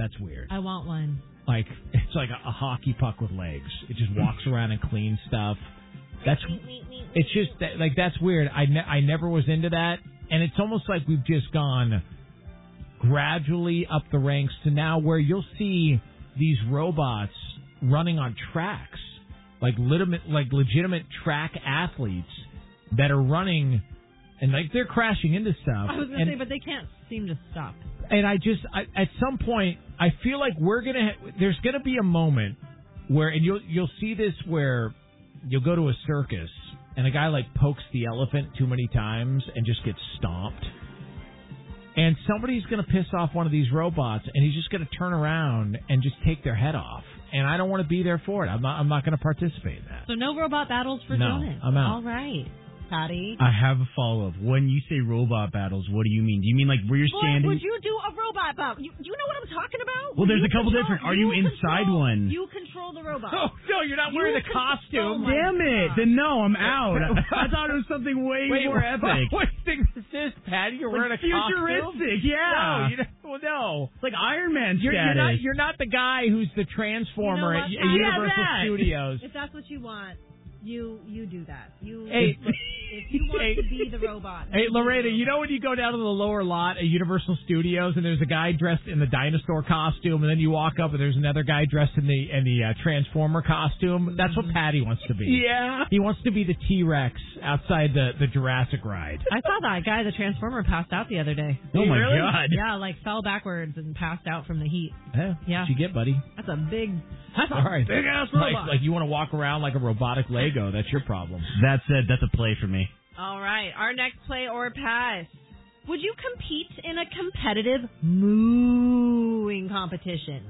That's weird. I want one. Like, it's like a hockey puck with legs. It just walks around and cleans stuff. It's just, that's weird. I never was into that. And it's almost like we've just gone gradually up the ranks to now where you'll see these robots running on tracks. Like legitimate track athletes that are running, and they're crashing into stuff. I was going to say, but they can't seem to stop. And at some point, I feel like there's going to be a moment where, and you'll see this where you'll go to a circus and a guy pokes the elephant too many times and just gets stomped. And somebody's going to piss off one of these robots, and he's just going to turn around and just take their head off. And I don't want to be there for it. I'm not going to participate in that. So no robot battles for No, Jonas. I'm out. All right. Patty? I have a follow-up. When you say robot battles, what do you mean? Do you mean where you're standing? Would you do a robot battle? You know what I'm talking about? Well, there's a couple different. Are you inside one? You control the robot. Oh, no, you're not wearing the costume. Damn it. Then no, I'm out. I thought it was something way more epic. What do you think this is, Patty? You're wearing a costume? Futuristic, yeah. No. It's like Iron Man status. You're not the guy who's the Transformer at Universal Studios. If that's what you want, you do that. If you want Hey. to be the robot. Hey, Loretta, you know when you go down to the lower lot at Universal Studios and there's a guy dressed in the dinosaur costume, and then you walk up and there's another guy dressed in the Transformer costume? That's what Patty wants to be. Yeah. He wants to be the T-Rex outside the Jurassic ride. I saw that guy, the Transformer, passed out the other day. Oh, my really? God. Yeah, fell backwards and passed out from the heat. Yeah. What'd you get, buddy? That's a big... All right. big-ass robot. Like you want to walk around like a robotic Lego. That's your problem. That said, that's a play for me. All right, our next play or pass. Would you compete in a competitive mooing competition?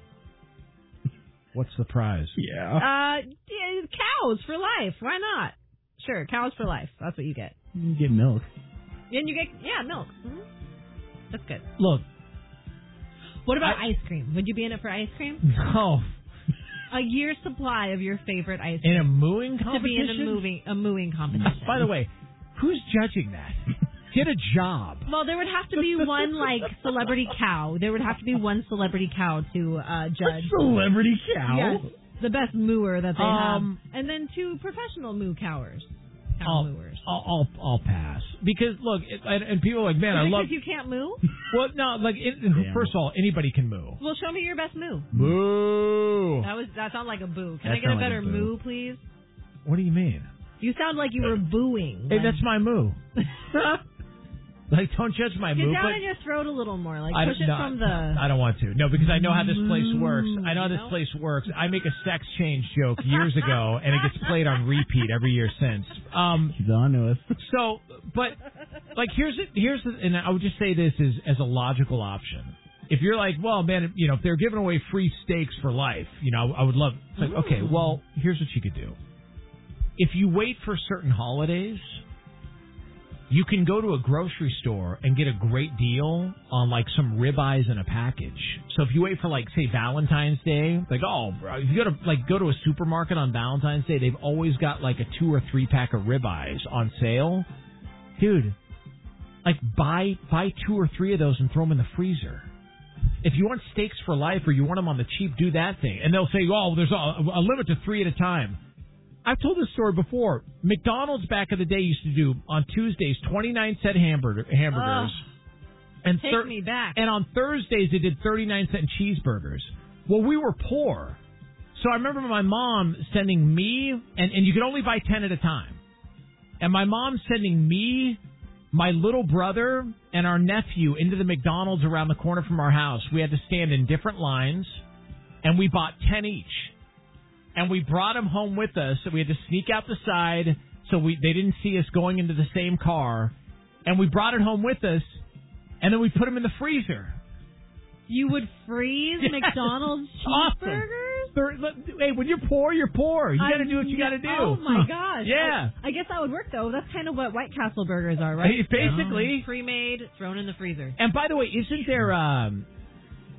What's the prize? Yeah. Cows for life. Why not? Sure, cows for life. That's what you get. You get milk. And you get, milk. Mm-hmm. That's good. Look. What about ice cream? Would you be in it for ice cream? No. A year's supply of your favorite ice cream. In a mooing competition? To be in a mooing competition. By the way, who's judging that? Get a job. Well, there would have to be one, celebrity cow. There would have to be one celebrity cow to judge. A celebrity cow? Yes, the best mooer that they have. And then 2 professional moo cowers. Mooers. I'll pass. Because, look, and people are like, man, I love... Because you can't moo? Well, no, first of all, anybody can moo. Well, show me your best moo. Moo. That sounded like a boo. Can I get a better moo, please? What do you mean? You sound like you were booing. Hey, that's my moo. Don't judge my Get moo. down in your throat a little more. Push it from the... I don't want to. No, because I know how this place works. I know how this place works. I make a sex change joke years ago, and it gets played on repeat every year since. He's on to us. So, but, here's and I would just say this as a logical option. If you're like, well, man, if they're giving away free steaks for life, I would love... It's like, okay, well, here's what you could do. If you wait for certain holidays... You can go to a grocery store and get a great deal on some ribeyes in a package. So if you wait for say Valentine's Day, if you go to a supermarket on Valentine's Day, they've always got a 2 or 3 pack of ribeyes on sale. Dude, buy 2 or 3 of those and throw them in the freezer. If you want steaks for life or you want them on the cheap, do that thing. And they'll say, there's a limit to 3 at a time. I've told this story before. McDonald's back in the day used to do, on Tuesdays, 29-cent hamburgers. And take me back. And on Thursdays, they did 39-cent cheeseburgers. Well, we were poor. So I remember my mom sending me, and you could only buy 10 at a time. And my mom sending me, my little brother, and our nephew into the McDonald's around the corner from our house. We had to stand in different lines, and we bought 10 each. And we brought them home with us, so we had to sneak out the side so they didn't see us going into the same car. And we brought it home with us, and then we put them in the freezer. You would freeze McDonald's cheeseburgers? Awesome. Hey, when you're poor, you're poor. You got to do what you got to do. Oh, my gosh. Yeah. I guess that would work, though. That's kind of what White Castle burgers are, right? Basically. Pre-made, thrown in the freezer. And by the way, isn't there...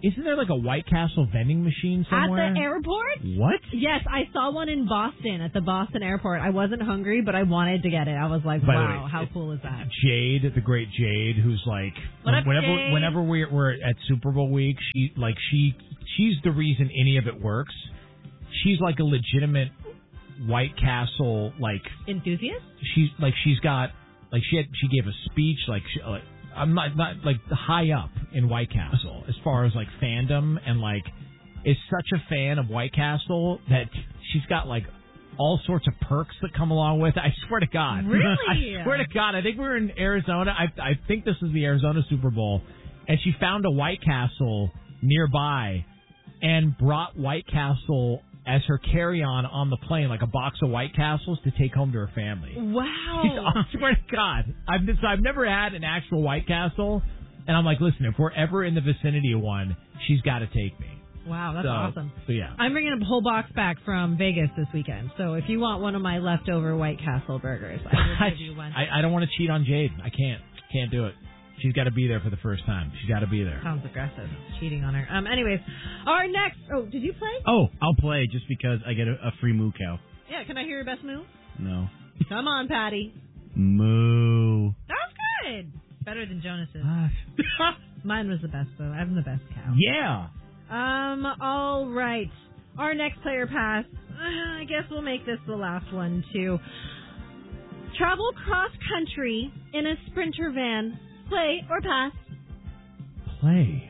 isn't there like a White Castle vending machine somewhere? At the airport? What? Yes, I saw one in Boston at the Boston airport. I wasn't hungry, but I wanted to get it. I was like, By the wow, way, how cool is that? Jade, the great Jade, who's like, What up, Jade? whenever we're at Super Bowl week, she's the reason any of it works. She's like a legitimate White Castle Enthusiast? She gave a speech I'm not like high up in White Castle as far as like fandom, and like is such a fan of White Castle that she's got like all sorts of perks that come along with it. I swear to God. Really? I swear to God. I think we were in Arizona. I think this was the Arizona Super Bowl, and she found a White Castle nearby and brought White Castle as her carry-on on the plane, like a box of White Castles to take home to her family. Wow. I swear to God. I've never had an actual White Castle, and I'm like, listen, if we're ever in the vicinity of one, she's got to take me. Wow, that's awesome. So, yeah. I'm bringing a whole box back from Vegas this weekend, so if you want one of my leftover White Castle burgers, I will give you one. I don't want to cheat on Jade. I can't do it. She's got to be there for the first time. She's got to be there. Sounds aggressive. Cheating on her. Anyways, our next... Oh, did you play? Oh, I'll play just because I get a free moo cow. Yeah, can I hear your best move? No. Come on, Patty. Moo. That was good. Better than Jonas's. Mine was the best, though. I'm the best cow. Yeah. All right. Our next player pass. I guess we'll make this the last one, too. Travel cross-country in a Sprinter van. Play or pass? Play.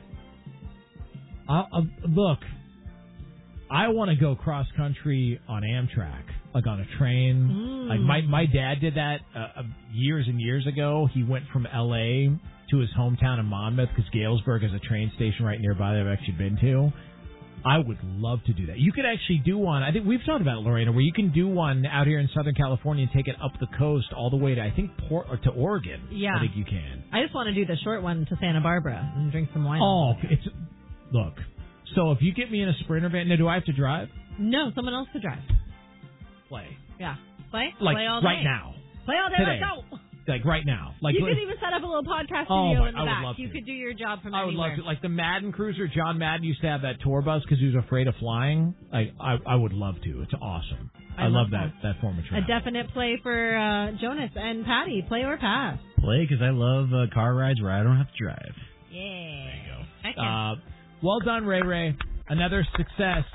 Look, I want to go cross country on Amtrak, like on a train. Like my dad did that years and years ago. He went from L.A. to his hometown in Monmouth because Galesburg is a train station right nearby that I've actually been to. I would love to do that. You could actually do one. I think we've talked about it, Lorena, where you can do one out here in Southern California and take it up the coast all the way to, I think, to Oregon. Yeah. I think you can. I just want to do the short one to Santa Barbara and drink some wine. Oh, look. So if you get me in a Sprinter van, now do I have to drive? No, someone else to drive. Play. Yeah. Play? Like Play all day. right now. Play all day. Today. Let's go. Like right now. Like you could even set up a little podcast studio in the back. You could do your job from I would anywhere. love to. Like the Madden Cruiser, John Madden used to have that tour bus because he was afraid of flying. I would love to. It's awesome. I love that form of travel. A definite play for Jonas and Patty. Play or pass? Play because I love car rides where I don't have to drive. Yeah. There you go. Okay. Well done, Ray Ray. Another success.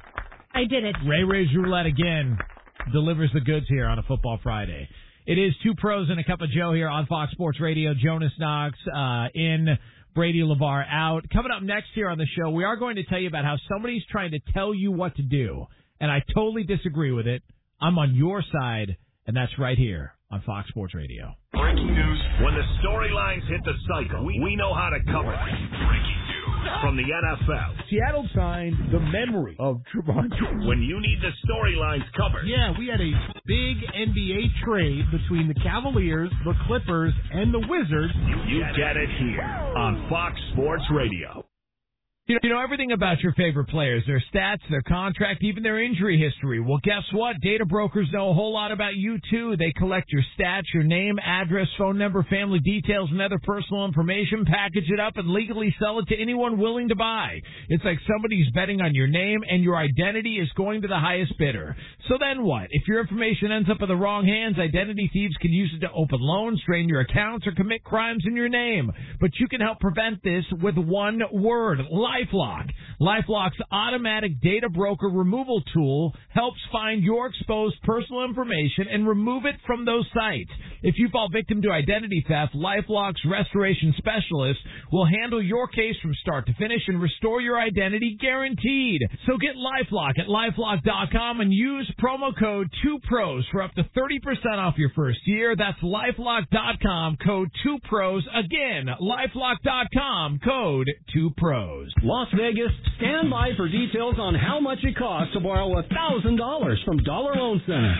I did it. Ray Ray's Roulette again delivers the goods here on a Football Friday. It is Two Pros and a Cup of Joe here on Fox Sports Radio. Jonas Knox in, Brady LeVar out. Coming up next here on the show, we are going to tell you about how somebody's trying to tell you what to do, and I totally disagree with it. I'm on your side, and that's right here on Fox Sports Radio. Breaking news. When the storylines hit the cycle, we know how to cover it. Breaking news from the NFL. Seattle signed the memory of Trevon. When you need the storylines covered. Yeah, we had a big NBA trade between the Cavaliers, the Clippers, and the Wizards. You get it here on Fox Sports Radio. You know everything about your favorite players, their stats, their contract, even their injury history. Well, guess what? Data brokers know a whole lot about you, too. They collect your stats, your name, address, phone number, family details, and other personal information, package it up, and legally sell it to anyone willing to buy. It's like somebody's betting on your name, and your identity is going to the highest bidder. So then what? If your information ends up in the wrong hands, identity thieves can use it to open loans, drain your accounts, or commit crimes in your name. But you can help prevent this with one word: LifeLock. LifeLock's automatic data broker removal tool helps find your exposed personal information and remove it from those sites. If you fall victim to identity theft, LifeLock's restoration specialist will handle your case from start to finish and restore your identity guaranteed. So get LifeLock at LifeLock.com and use promo code 2PROS for up to 30% off your first year. That's LifeLock.com, code 2PROS. Again, LifeLock.com, code 2PROS. Las Vegas, stand by for details on how much it costs to borrow $1,000 from Dollar Loan Center.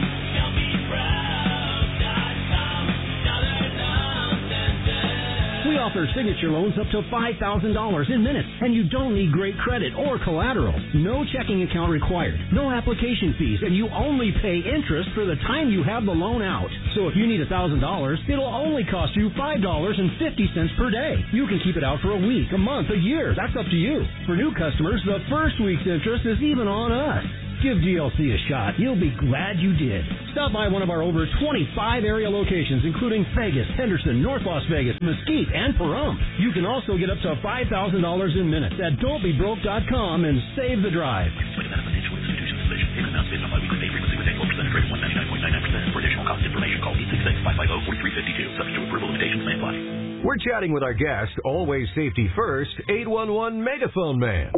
We We offer signature loans up to $5,000 in minutes, and you don't need great credit or collateral. No checking account required, no application fees, and you only pay interest for the time you have the loan out. So if you need $1,000, it'll only cost you $5.50 per day. You can keep it out for a week, a month, a year. That's up to you. For new customers, the first week's interest is even on us. Give GLC a shot. You'll be glad you did. Stop by one of our over 25 area locations, including Vegas, Henderson, North Las Vegas, Mesquite, and Pahrump. You can also get up to $5,000 in minutes at don'tbebroke.com and save the drive. We're chatting with our guest, always safety first, 811 Megaphone Man.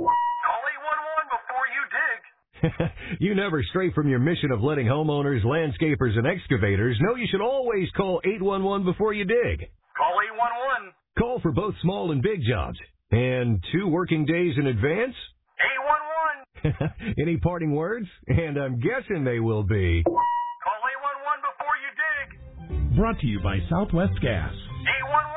You never stray from your mission of letting homeowners, landscapers, and excavators know you should always call 811 before you dig. Call 811. Call for both small and big jobs. And 2 working days in advance? 811. Any parting words? And I'm guessing they will be... Call 811 before you dig. Brought to you by Southwest Gas.